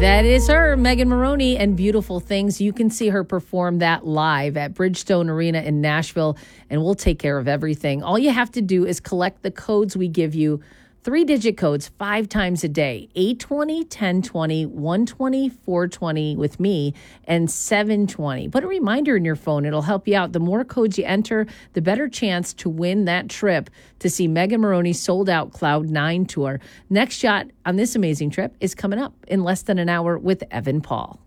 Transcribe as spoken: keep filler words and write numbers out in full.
That is her, Megan Moroney, and Beautiful Things. You can see her perform that live at Bridgestone Arena in Nashville, and we'll take care of everything. All you have to do is collect the codes we give you, three-digit codes, five times a day, eight twenty, ten twenty, one twenty, four twenty with me, and seven twenty. Put a reminder in your phone. It'll help you out. The more codes you enter, the better chance to win that trip to see Megan Moroney's sold-out Cloud nine tour. Next shot on this amazing trip is coming up in less than an hour with Evan Paul.